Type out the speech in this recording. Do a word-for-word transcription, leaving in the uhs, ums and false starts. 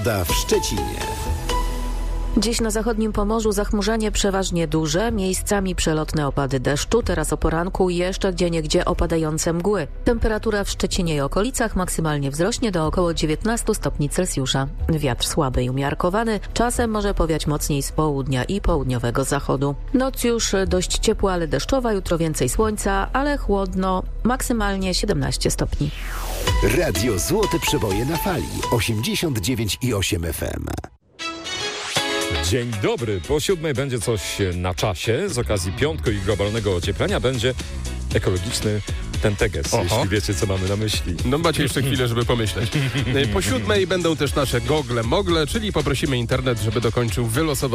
Da w Szczecinie. Dziś na zachodnim Pomorzu zachmurzenie przeważnie duże, miejscami przelotne opady deszczu, teraz o poranku jeszcze gdzieniegdzie opadające mgły. Temperatura w Szczecinie i okolicach maksymalnie wzrośnie do około dziewiętnaście stopni Celsjusza. Wiatr słaby i umiarkowany, czasem może powiać mocniej z południa i południowego zachodu. Noc już dość ciepła, ale deszczowa, jutro więcej słońca, ale chłodno, maksymalnie siedemnaście stopni. Radio Złote Przeboje na fali osiemdziesiąt dziewięć i osiem F M. Dzień dobry. Po siódmej będzie coś na czasie. Z okazji piątku i globalnego ocieplenia będzie ekologiczny tenteges, Oho. jeśli wiecie, co mamy na myśli. No macie jeszcze chwilę, żeby pomyśleć. Po siódmej będą też nasze gogle mogle, czyli poprosimy internet, żeby dokończył wylosowanie